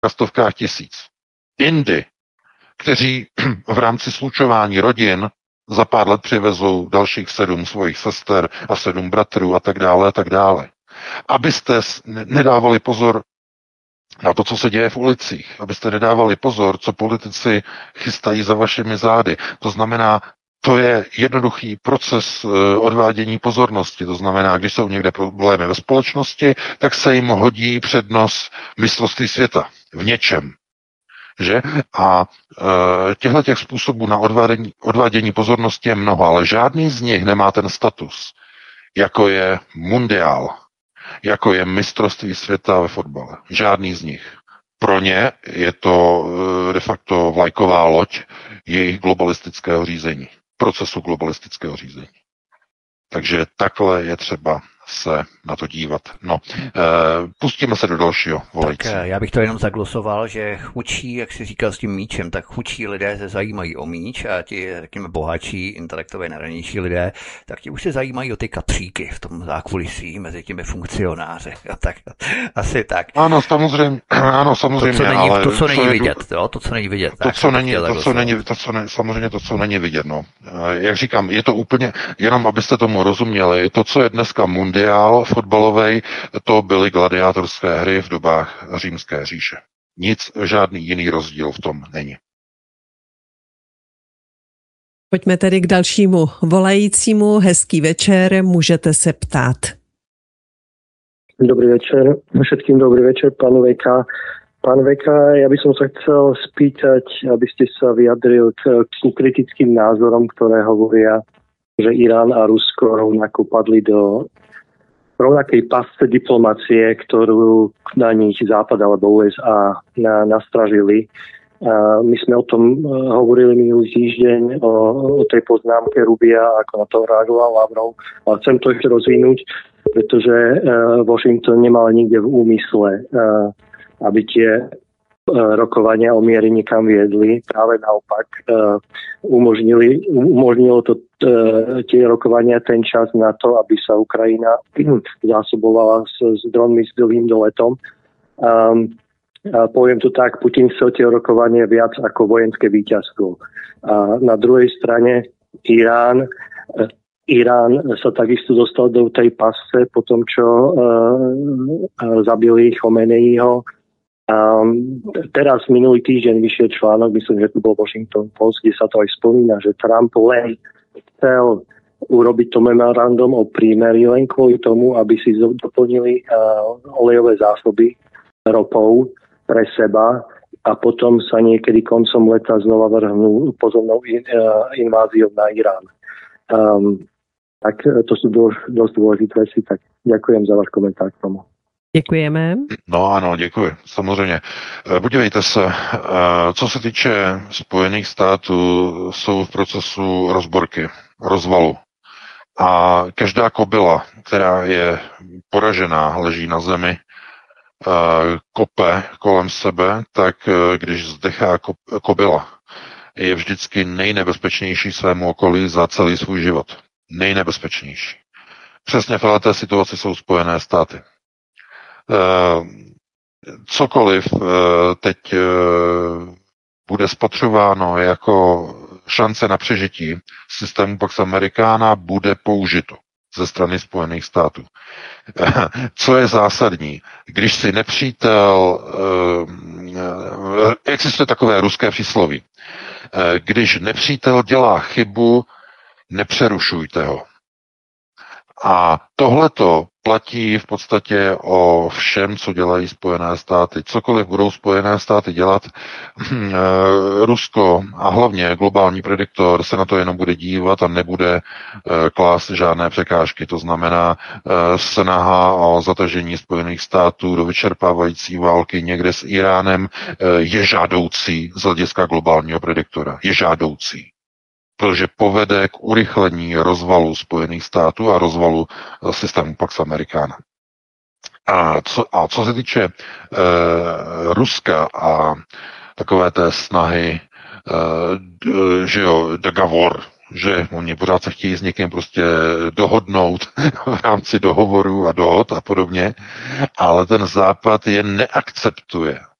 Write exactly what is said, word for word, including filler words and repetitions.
stovkách tisíc. Indy, kteří v rámci slučování rodin za pár let přivezou dalších sedm svojich sester a sedm bratrů a tak dále a tak dále. Abyste nedávali pozor na to, co se děje v ulicích, abyste nedávali pozor, co politici chystají za vašimi zády. To znamená, to je jednoduchý proces odvádění pozornosti. To znamená, když jsou někde problémy ve společnosti, tak se jim hodí před nos mistrovství světa v něčem. Že? A e, těchto těch způsobů na odvádění, odvádění pozornosti je mnoho, ale žádný z nich nemá ten status, jako je mundiál, jako je mistrovství světa ve fotbale. Žádný z nich. Pro ně je to e, de facto vlajková loď jejich globalistického řízení, procesu globalistického řízení. Takže takhle je třeba se na to dívat. No, e, pustíme se do dalšího volající. Tak já bych to jenom zaglosoval, že chudší, jak jsi říkal s tím míčem, tak chudší lidé se zajímají o míč a ti, řekněme, bohatší, intelektově nadanější lidé, tak ti už se zajímají o ty kapříky v tom zákulisí mezi těmi funkcionáři. A tak, asi tak. Ano, samozřejmě, ano, samozřejmě, to, co není, ale to, co není je, vidět, jo, to, co není vidět. To, tak, co není, to, co není, to, co ne, samozřejmě to, co není vidět, no. Jak říkám, je to úplně, jenom abyste tomu rozuměli, to, co je dneska mundiál fotbalovej, to byly gladiátorské hry v dobách římské říše. Nic, žádný jiný rozdíl v tom není. Pojďme tedy k dalšímu volajícímu. Hezký večer, můžete se ptát. Dobrý večer, všetkým dobrý večer, pán Veka. Pán Veka, ja by som sa chcel spýtať, aby ste sa vyjadril k, k kritickým názorom, ktoré hovoria, že Irán a Rusko rovnako padli do rovnakej pasce diplomácie, ktorú na nich Západ alebo ú es á na, nastražili. A my sme o tom hovorili minulý týždeň, o, o tej poznámke Rubia, ako na to reagoval Lavrov. A chcem to ešte rozvinúť, pretože uh, Washington nemal nikde v úmysle, uh, aby tie uh, rokovania o miery nikam viedli. Práve naopak uh, umožnili, umožnilo to uh, tie rokovania ten čas na to, aby sa Ukrajina zásobovala s, s dronmi s dlhým doletom. Um, a poviem to tak, Putin chcel tie rokovanie viac ako vojenské víťazstvo. A na druhej strane Irán Irán sa takisto dostal do tej pasce po tom, čo uh, zabili Chomeneiho. Um, teraz minulý týždeň vyšiel článok, myslím, že to bol Washington Post, kde sa to aj spomína, že Trump len chcel urobiť to memorandum o prímeri len kvôli tomu, aby si doplnili uh, olejové zásoby ropou pre seba a potom sa niekedy koncom leta znova vrhnú pozemnou in, uh, inváziou na Irán. Um, tak to sú dosť dôležité veci, tak ďakujem za váš komentár k tomu. Děkujeme. No ano, děkuji, samozřejmě. Podívejte se, co se týče Spojených států, jsou v procesu rozborky, rozvalu. A každá kobyla, která je poražená, leží na zemi, kope kolem sebe, tak když zdechá kobyla, je vždycky nejnebezpečnější svému okolí za celý svůj život. Nejnebezpečnější. Přesně v této situaci jsou Spojené státy. Cokoliv teď bude spatřováno jako šance na přežití systému Pax Americana, bude použito ze strany Spojených států. Co je zásadní? Když si nepřítel, existuje takové ruské přísloví, když nepřítel dělá chybu, nepřerušujte ho. A tohleto platí v podstatě o všem, co dělají Spojené státy. Cokoliv budou Spojené státy dělat, Rusko a hlavně globální prediktor se na to jenom bude dívat a nebude klást žádné překážky. To znamená snaha o zatažení Spojených států do vyčerpávající války někde s Iránem je žádoucí z hlediska globálního prediktora. Je žádoucí. Protože povede k urychlení rozvalu Spojených států a rozvalu systému Pax Americana. A co, a co se týče e, Ruska a takové té snahy, e, d, že jo, dogovor, že oni pořád se chtějí s někým prostě dohodnout v rámci dohovorů a dohod a podobně, ale ten Západ je neakceptuje.